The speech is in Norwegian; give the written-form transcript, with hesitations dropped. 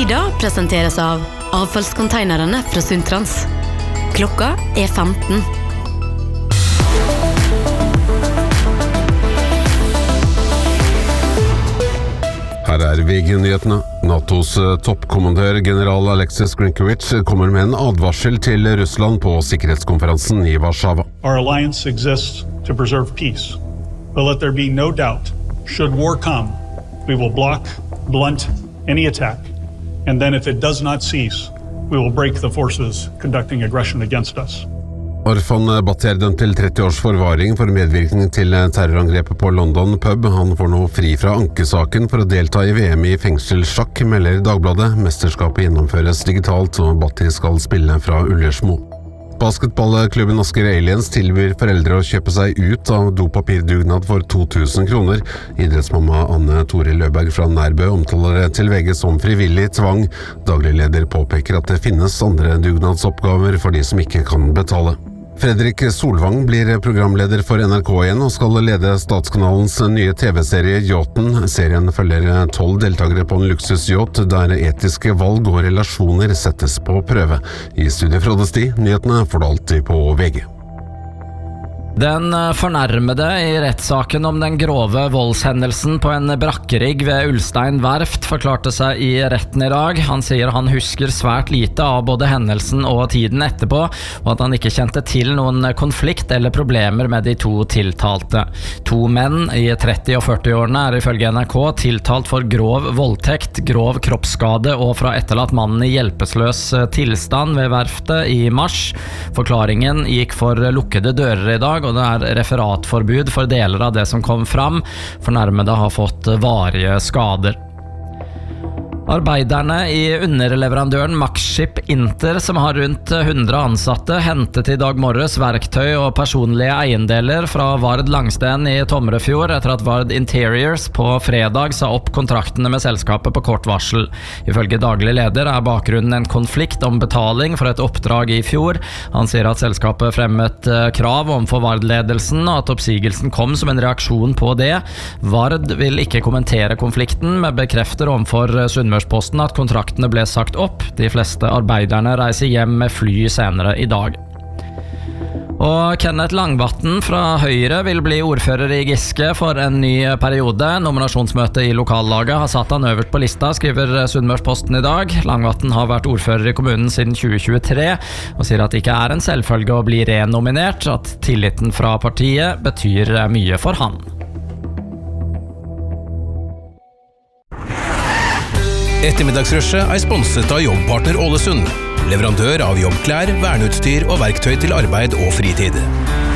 Lyder presenteres av avfallskonteinerne fra Sundtrans. Klokka 15. Her VG-nyhetene. NATOs toppkommandør general Alexis Grinkovich kommer med en advarsel til Russland på sikkerhetskonferansen I Warszawa. Our alliance exists to preserve peace. But let there be no doubt, should war come, we will blunt any attack. And then if it does not cease, we will break the forces conducting aggression against us. Arfan Bhatti dømt til 30 års forvaring for medvirkning til terrorangrepet på London pub. Han får nå fri fra ankesaken for å delta I VM I fengselssjakk, melder Dagbladet. Mesterskapet gjennomføres digitalt, og Bhatti skal spille fra Ullersmo. Basketballklubben Asker Aliens tilbyr foreldre å kjøpe seg ut av dopapirdugnad for 2000 kroner. Idrettsmamma Anne Tore Løberg fra Nærbø omtaler det til VG som frivillig tvang. Daglig leder påpeker at det finnes andre dugnadsoppgaver for de som ikke kan betale. Fredrik Solvang blir programleder for NRK igjen og skal lede Statskanalens nye TV-serie Yachten. Serien følger 12 deltakere på en luksusyacht der etiske valg og relasjoner settes på prøve. I Studio Frode Sti, nyhetene får du alltid på VG. Den fornærmede I rettssaken om den grove voldshendelsen på en brakkerigg ved Ulstein Verft forklarte seg I retten I dag. Han sier han husker svært lite av både hendelsen og tiden etterpå, og at han ikke kjente til noen konflikt eller problemer med de to tiltalte. To menn I 30- og 40-årene ifølge NRK tiltalt for grov voldtekt, grov kroppsskade og fra etterlatt mannen I hjelpeløs tilstand ved verftet I mars. Forklaringen gikk for lukkede dører I dag, og det referatforbud for deler av det som kom fram. Fornærmede har fått varige skader. Arbeiderne I underleverandøren Maxship Inter, som har rundt 100 ansatte, hentet I dag morges verktøy og personlige eiendeler fra Vard Langsten I Tomrefjord etter at Vard Interiors på fredag sa opp kontraktene med selskapet på kort varsel. Ifølge daglig leder bakgrunnen en konflikt om betaling for et oppdrag I fjor. Han sier at selskapet fremmet krav overfor Vard-ledelsen, og at oppsigelsen kom som en reaksjon på det. Vard vil ikke kommentere konflikten, men bekrefter overfor Sunnmørsposten at kontraktene ble sagt opp. De fleste arbeiderne reiser hjem med fly senere I dag. Og Kenneth Langvatn fra Høyre vil bli ordfører I Giske for en ny periode. Nominasjonsmøtet I lokallaget har satt han øverst på lista, skriver Sunnmørsposten I dag. Langvatn har vært ordfører I kommunen siden 2023, og sier at det ikke en selvfølge å bli renominert, at tilliten fra partiet betyr mye for han. Ettermiddagsrushet sponset av Jobbpartner Ålesund, leverandør av jobbklær, verneutstyr og verktøy til arbeid og fritid.